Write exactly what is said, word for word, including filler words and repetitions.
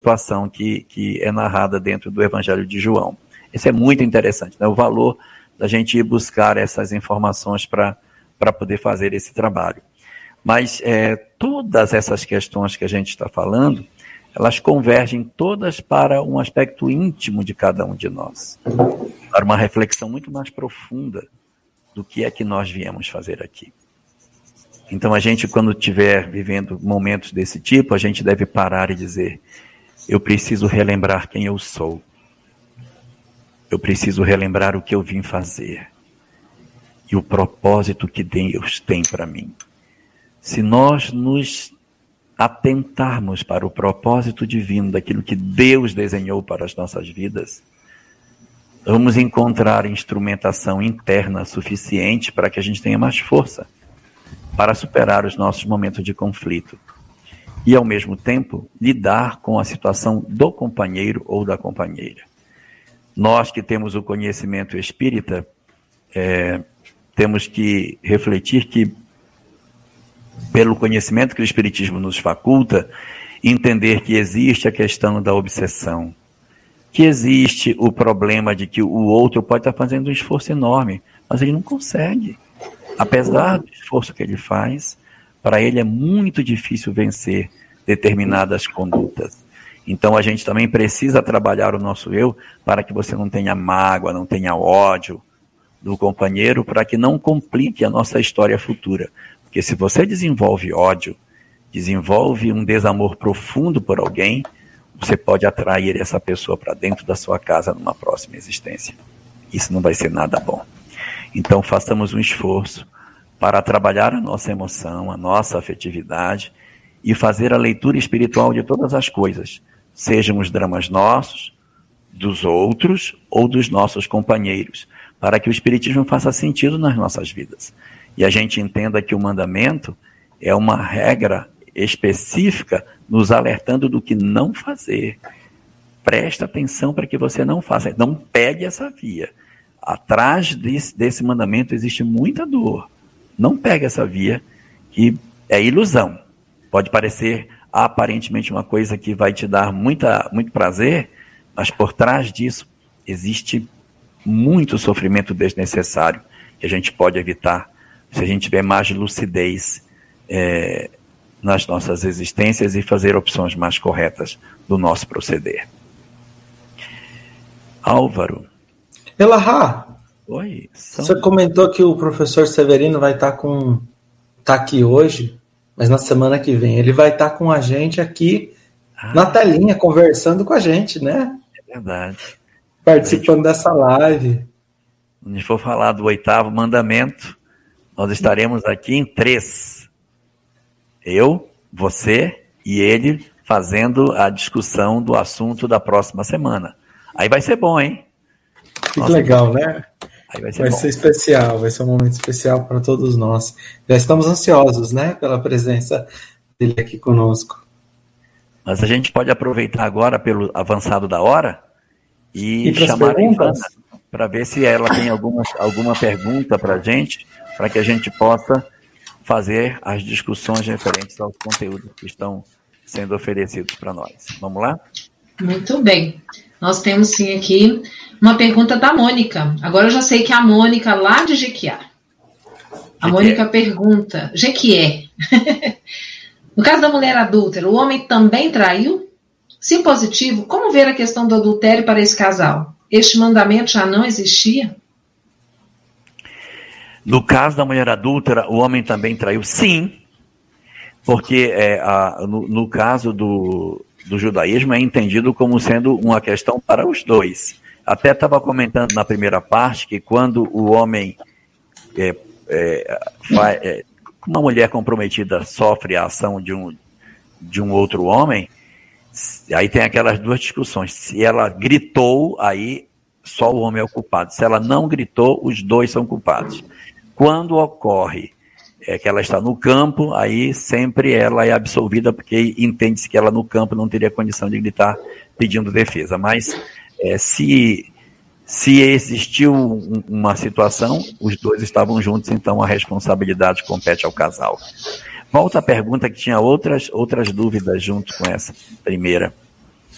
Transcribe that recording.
situação que, que é narrada dentro do Evangelho de João. Isso é muito interessante, né? O valor da gente ir buscar essas informações para para poder fazer esse trabalho. Mas é, todas essas questões que a gente está falando, elas convergem todas para um aspecto íntimo de cada um de nós, para uma reflexão muito mais profunda do que é que nós viemos fazer aqui. Então a gente, quando estiver vivendo momentos desse tipo, a gente deve parar e dizer: eu preciso relembrar quem eu sou. Eu preciso relembrar o que eu vim fazer. E o propósito que Deus tem para mim. Se nós nos atentarmos para o propósito divino daquilo que Deus desenhou para as nossas vidas, vamos encontrar instrumentação interna suficiente para que a gente tenha mais força para superar os nossos momentos de conflito e, ao mesmo tempo, lidar com a situação do companheiro ou da companheira. Nós que temos o conhecimento espírita, é, temos que refletir que, pelo conhecimento que o Espiritismo nos faculta, entender que existe a questão da obsessão, que existe o problema de que o outro pode estar fazendo um esforço enorme, mas ele não consegue. Apesar do esforço que ele faz, para ele é muito difícil vencer determinadas condutas. Então a gente também precisa trabalhar o nosso eu para que você não tenha mágoa, não tenha ódio do companheiro, para que não complique a nossa história futura. Porque se você desenvolve ódio, desenvolve um desamor profundo por alguém, você pode atrair essa pessoa para dentro da sua casa numa próxima existência. Isso não vai ser nada bom. Então façamos um esforço para trabalhar a nossa emoção, a nossa afetividade e fazer a leitura espiritual de todas as coisas, sejam os dramas nossos, dos outros ou dos nossos companheiros, para que o Espiritismo faça sentido nas nossas vidas. E a gente entenda que o mandamento é uma regra específica nos alertando do que não fazer. Presta atenção para que você não faça, não pegue essa via. Atrás desse, desse mandamento existe muita dor. Não pegue essa via, que é ilusão. Pode parecer aparentemente uma coisa que vai te dar muita, muito prazer, mas por trás disso existe muito sofrimento desnecessário que a gente pode evitar se a gente tiver mais lucidez é, nas nossas existências e fazer opções mais corretas do nosso proceder. Álvaro. Elahá, Oi. São... Você comentou que o professor Severino vai estar com tá aqui hoje, mas na semana que vem ele vai estar com a gente aqui ah, na telinha, conversando com a gente, né? É verdade. Participando gente, dessa live. Quando a gente for falar do oitavo mandamento, nós estaremos aqui em três. Eu, você e ele fazendo a discussão do assunto da próxima semana. Aí vai ser bom, hein? Que Nossa, legal, né? Aí vai ser, vai bom. ser especial, vai ser um momento especial para todos nós. Já estamos ansiosos, né, pela presença dele aqui conosco. Mas a gente pode aproveitar agora pelo avançado da hora e, e chamar a Ivana para ver se ela tem alguma, alguma pergunta para a gente, para que a gente possa fazer as discussões referentes aos conteúdos que estão sendo oferecidos para nós. Vamos lá? Muito bem. Nós temos sim aqui uma pergunta da Mônica. Agora eu já sei que é a Mônica lá de Jequié. A Mônica pergunta, Jequié. No caso da mulher adúltera, o homem também traiu? Se positivo, como ver a questão do adultério para esse casal? Este mandamento já não existia? No caso da mulher adúltera, o homem também traiu? Sim, porque é, a, no, no caso do, do judaísmo é entendido como sendo uma questão para os dois. Até estava comentando na primeira parte que quando o homem, é, é, vai, é, uma mulher comprometida sofre a ação de um, de um outro homem, aí tem aquelas duas discussões. Se ela gritou, aí só o homem é o culpado. Se ela não gritou, os dois são culpados. Quando ocorre é, que ela está no campo, aí sempre ela é absolvida, porque entende-se que ela no campo não teria condição de gritar pedindo defesa. Mas é, se, se existiu um, uma situação, os dois estavam juntos, então a responsabilidade compete ao casal. Volta à pergunta, que tinha outras, outras dúvidas junto com essa primeira.